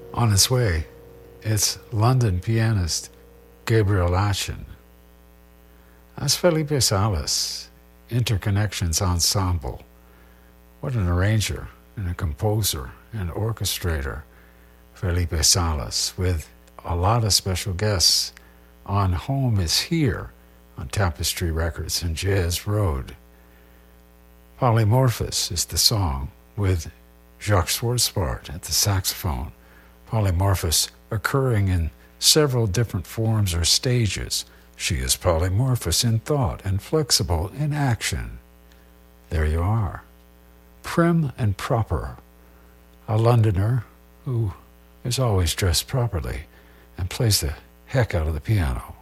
On its way, it's London pianist Gabriel Ashen. As Felipe Salas, Interconnections Ensemble. What an arranger and a composer and orchestrator, Felipe Salas, with a lot of special guests on Home is Here on Tapestry Records and Jazz Road. Polymorphous is the song with Jacques Schwartzbart at the saxophone. Polymorphous occurring in several different forms or stages. She is polymorphous in thought and flexible in action. There you are. Prim and proper. A Londoner who is always dressed properly and plays the heck out of the piano.